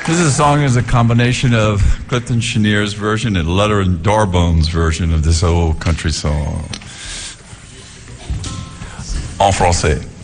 This song is a combination of Clifton Cheniere's version and Leonard Darbone's version of this old country song. En français.